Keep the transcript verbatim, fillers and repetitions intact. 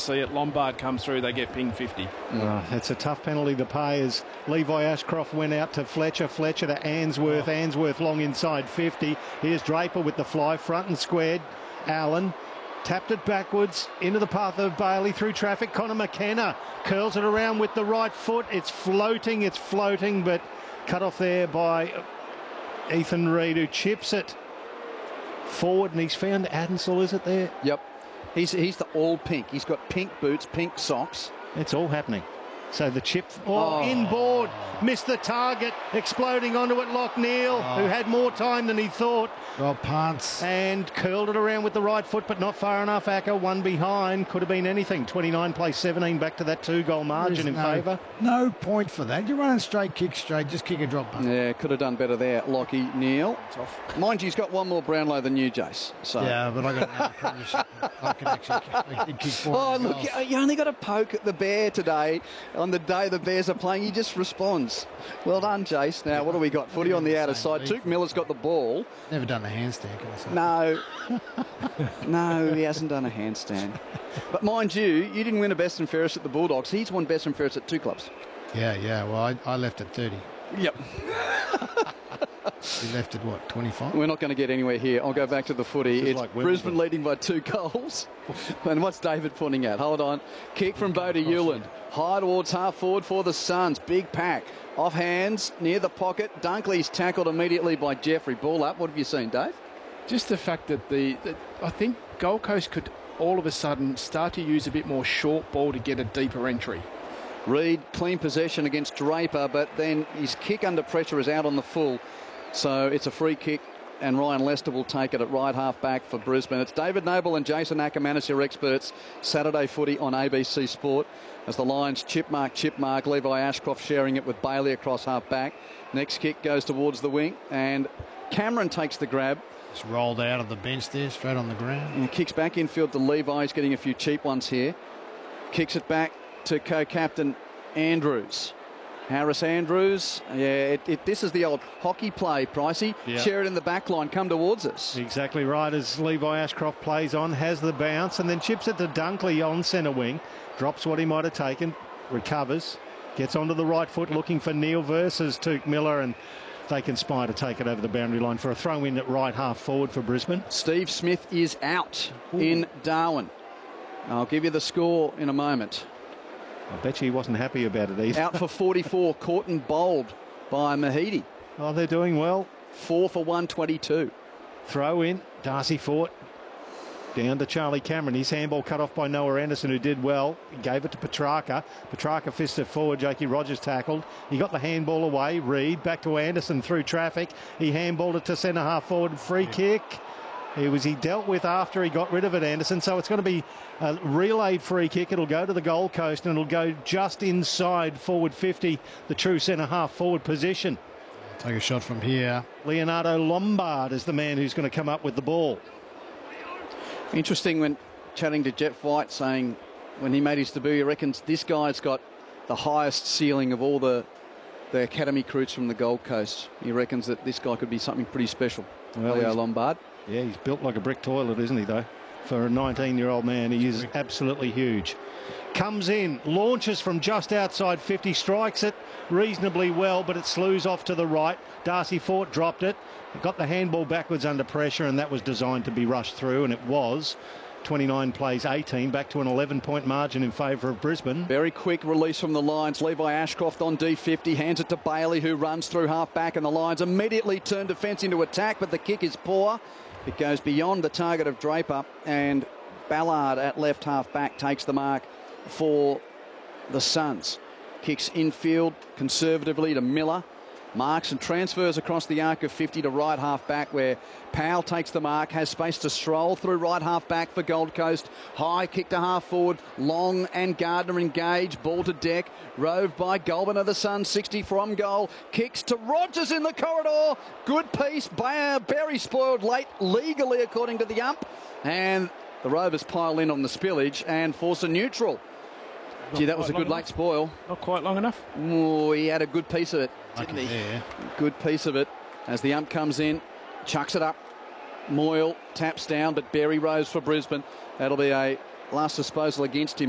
see it. Lombard comes through, they get pinged fifty. Oh, it's a tough penalty to pay as Levi Ashcroft went out to Fletcher. Fletcher to Answorth. Oh. Answorth long inside fifty. Here's Draper with the fly, front and squared. Allen tapped it backwards into the path of Bailey through traffic. Connor McKenna curls it around with the right foot. It's floating, it's floating, but cut off there by Ethan Reid, who chips it forward, and he's found Adensel, is it there? Yep. He's, he's the all pink. He's got pink boots, pink socks. It's all happening. So the chip, oh, oh. inboard, missed the target, exploding onto it, Lockneil, oh. who had more time than he thought. Well, punts. And curled it around with the right foot, but not far enough. Acker, one behind, could have been anything. twenty-nine plays seventeen, back to that two-goal margin in no, favour. No point for that. You're running straight, kick straight, just kick a drop punt. Yeah, could have done better there, Lockie Neal. Mind you, he's got one more Brownlow than you, Jace. So. Yeah, but I got another premiership. I can actually I can kick four. Oh, look, goals. you only got to poke at the Bear today. On the day the Bears are playing, he just responds. Well done, Jace. Now, what do we got? Footy on the outer side. Tuke Miller's got the ball. Never done a handstand, can I say? No. No, he hasn't done a handstand. But mind you, you didn't win a best and fairest at the Bulldogs. He's won best and fairest at two clubs. Yeah, yeah. Well, I, I left at thirty. Yep. He left at what, twenty-five? We're not going to get anywhere here. I'll go back to the footy. It's like Brisbane leading by two goals. And what's David pointing at? Hold on. Kick from Bodie Hewland. High towards half forward for the Suns. Big pack. Off hands, near the pocket. Dunkley's tackled immediately by Jeffrey. Ball up. What have you seen, Dave? Just the fact that the, the I think Gold Coast could all of a sudden start to use a bit more short ball to get a deeper entry. Reid, clean possession against Draper, but then his kick under pressure is out on the full. So it's a free kick, and Ryan Lester will take it at right half back for Brisbane. It's David Noble and Jason Ackermanis, your experts. Saturday footy on A B C Sport. As the Lions chip mark, chip mark. Levi Ashcroft sharing it with Bailey across half back. Next kick goes towards the wing, and Cameron takes the grab. Just rolled out of the bench there, straight on the ground. And kicks back infield to Levi. He's getting a few cheap ones here. Kicks it back to co-captain Andrews. Harris Andrews, yeah, it, it, this is the old hockey play, Pricey. Yep. Share it in the back line, come towards us. Exactly right, as Levi Ashcroft plays on, has the bounce, and then chips it to Dunkley on centre wing. Drops what he might have taken, recovers, gets onto the right foot, looking for Neal versus Tuke Miller, and they conspire to take it over the boundary line for a throw-in at right half forward for Brisbane. Steve Smith is out Ooh. in Darwin. I'll give you the score in a moment. I bet you he wasn't happy about it either. Out for forty-four, caught and bowled by Mahidi. Oh, they're doing well. Four for one twenty-two. Throw in, Darcy Fort. Down to Charlie Cameron. His handball cut off by Noah Anderson, who did well. He gave it to Petrarca. Petrarca fisted forward. Jakey Rogers tackled. He got the handball away. Reid back to Anderson through traffic. He handballed it to centre half forward. Free yeah. kick. It was he dealt with after he got rid of it, Anderson. So it's going to be a relayed free kick. It'll go to the Gold Coast, and it'll go just inside forward fifty, the true centre half forward position. Take a shot from here. Leonardo Lombard is the man who's going to come up with the ball. Interesting when chatting to Jeff White, saying when he made his debut, he reckons this guy's got the highest ceiling of all the the academy recruits from the Gold Coast. He reckons that this guy could be something pretty special. Well, Leo Lombard. Yeah, he's built like a brick toilet, isn't he, though? For a nineteen-year-old man, he is absolutely huge. Comes in, launches from just outside fifty, strikes it reasonably well, but it slews off to the right. Darcy Fort dropped it, got the handball backwards under pressure, and that was designed to be rushed through, and it was. twenty-nine plays eighteen, back to an eleven-point margin in favour of Brisbane. Very quick release from the Lions. Levi Ashcroft on D fifty, hands it to Bailey, who runs through half-back, and the Lions immediately turn defence into attack, but the kick is poor. It goes beyond the target of Draper, and Ballard at left half-back takes the mark for the Suns. Kicks infield conservatively to Miller. Marks and transfers across the arc of fifty to right half-back, where Powell takes the mark, has space to stroll through right half-back for Gold Coast. High kick to half-forward. Long and Gardner engage. Ball to deck. Roved by Goulburn of the Suns. sixty from goal. Kicks to Rogers in the corridor. Good piece. Berry spoiled late, legally according to the ump. And the Rovers pile in on the spillage and force a neutral. Not Gee, that was a good enough. late spoil. Not quite long enough. Oh, he had a good piece of it, didn't he? Yeah. Good piece of it. As the ump comes in, chucks it up. Moyle taps down, but Berry rose for Brisbane. That'll be a last disposal against him.